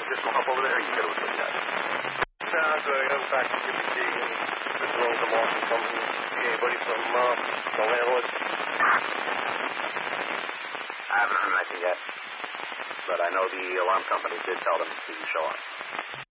just come up over there? You get a look at that. Sounds I'm back to CBD. This is the marketing company. See anybody from the landlord? I haven't heard anything yet. But I know the alarm company did tell them to show up.